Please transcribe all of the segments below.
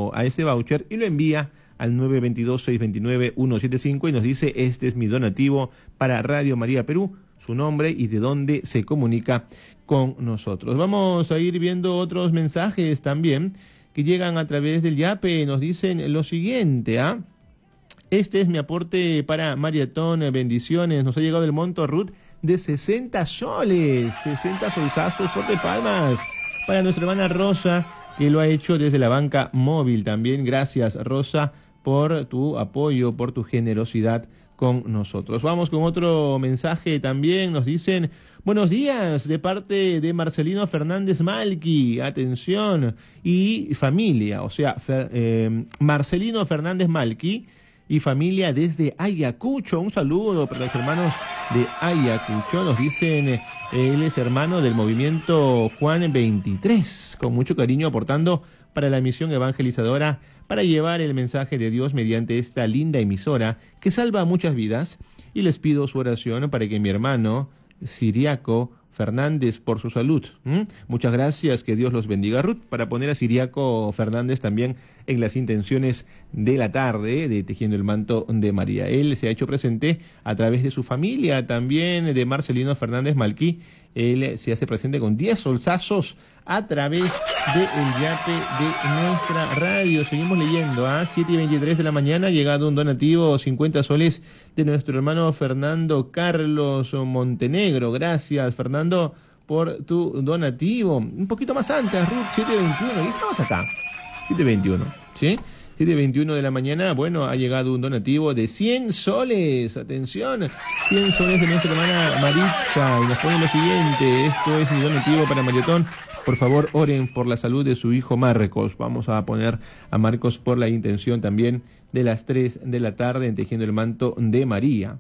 dinero a este voucher y lo envía al 922-629-175 y nos dice: este es mi donativo para Radio María Perú, su nombre y de dónde se comunica con nosotros. Vamos a ir viendo otros mensajes también que llegan a través del Yape. Nos dicen lo siguiente, este es mi aporte para Maratón, bendiciones. Nos ha llegado el monto, Ruth, de 60 soles, 60 solsazos, fuerte palmas para nuestra hermana Rosa, que lo ha hecho desde la banca móvil también. Gracias, Rosa, por tu apoyo, por tu generosidad con nosotros. Vamos con otro mensaje también. Nos dicen: buenos días, de parte de Marcelino Fernández Malqui, atención, y familia, o sea, Marcelino Fernández Malqui y familia desde Ayacucho. Un saludo para los hermanos de Ayacucho. Nos dicen, él es hermano del movimiento Juan 23, con mucho cariño aportando para la misión evangelizadora, para llevar el mensaje de Dios mediante esta linda emisora que salva muchas vidas. Y les pido su oración para que mi hermano Siriaco Fernández, por su salud. Muchas gracias, que Dios los bendiga, Ruth, para poner a Siriaco Fernández también en las intenciones de la tarde de Tejiendo el Manto de María. Él se ha hecho presente a través de su familia, también de Marcelino Fernández Malqui. Él se hace presente con 10 solsazos a través del Yape de nuestra radio. Seguimos leyendo, 7:23 de la mañana, ha llegado un donativo, 50 soles, de nuestro hermano Fernando Carlos Montenegro. Gracias, Fernando, por tu donativo. Un poquito más antes, Ruth, 7:21, ¿y estamos acá? 7:21, ¿sí? 7:21 de la mañana, bueno, ha llegado un donativo de 100 soles, atención, 100 soles de nuestra hermana Maritza, y nos pone lo siguiente: esto es mi donativo para Maratón, por favor oren por la salud de su hijo Marcos. Vamos a poner a Marcos por la intención también de las 3 de la tarde en Tejiendo el Manto de María.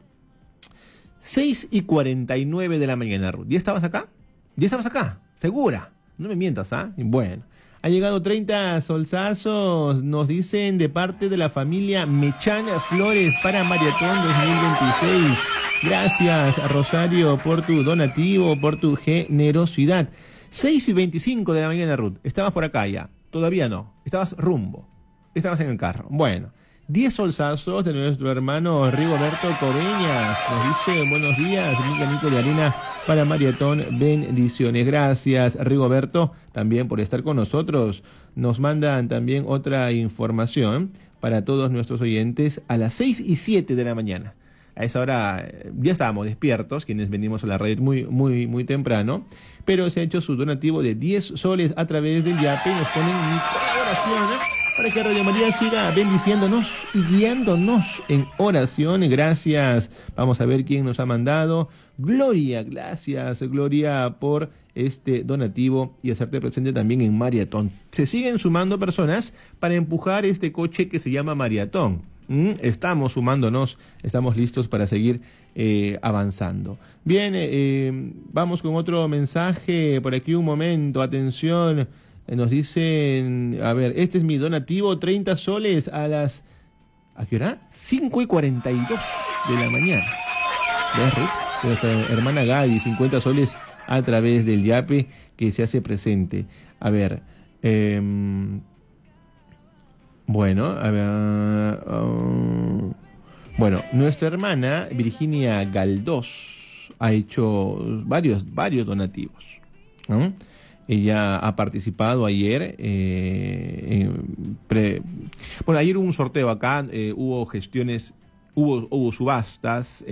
6:49 de la mañana, Ruth, ¿ya estabas acá? ¿Ya estabas acá? ¿Segura? No me mientas, Bueno. Ha llegado 30 solsazos, nos dicen, de parte de la familia Mechán Flores para Maratón 2026. Gracias, Rosario, por tu donativo, por tu generosidad. 6:25 de la mañana, Ruth. Estabas por acá ya. Todavía no. Estabas rumbo. Estabas en el carro. Bueno. 10 solsazos de nuestro hermano Rigoberto Coveñas. Nos dice: buenos días, mi granito de arena para Maratón, bendiciones. Gracias, Rigoberto, también por estar con nosotros. Nos mandan también otra información para todos nuestros oyentes a las 6:07 de la mañana. A esa hora ya estábamos despiertos, quienes venimos a la red muy temprano, pero se ha hecho su donativo de 10 soles a través del Yape y nos ponen mi colaboración, para que Radio María siga bendiciéndonos y guiándonos en oración. Gracias. Vamos a ver quién nos ha mandado. Gloria, gracias, Gloria, por este donativo y hacerte presente también en Maratón. Se siguen sumando personas para empujar este coche que se llama Maratón. Estamos sumándonos, estamos listos para seguir avanzando. Bien, vamos con otro mensaje por aquí, un momento, atención. Nos dicen, a ver, este es mi donativo, 30 soles a las... ¿A qué hora? 5:42 de la mañana. ¿Ves, Ruth? Nuestra hermana Gaby, 50 soles a través del Yape, que se hace presente. A ver, bueno, a ver... bueno, nuestra hermana Virginia Galdós ha hecho varios donativos, ¿no? Ella ha participado ayer, bueno, ayer hubo un sorteo acá, hubo gestiones, hubo subastas,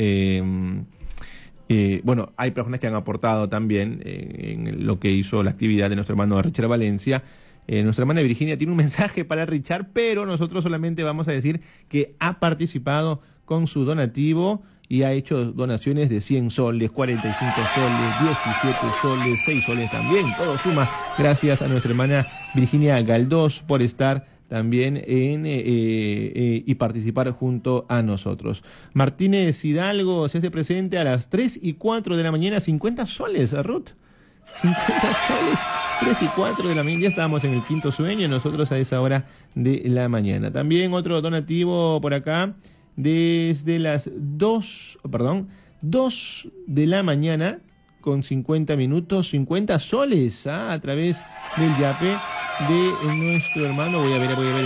bueno, hay personas que han aportado también en lo que hizo la actividad de nuestro hermano Richard Valencia. Nuestra hermana Virginia tiene un mensaje para Richard, pero nosotros solamente vamos a decir que ha participado con su donativo y ha hecho donaciones de 100 soles, 45 soles, 17 soles, 6 soles también. Todo suma. Gracias a nuestra hermana Virginia Galdós por estar también y participar junto a nosotros. Martínez Hidalgo se hace presente a las 3:04 de la mañana, 50 soles, Ruth. 50 soles, 3:04 de la mañana. Ya estábamos en el quinto sueño, nosotros a esa hora de la mañana. También otro donativo por acá, desde las 2 de la mañana, con 50 minutos, 50 soles, a través del Yape de nuestro hermano. Voy a ver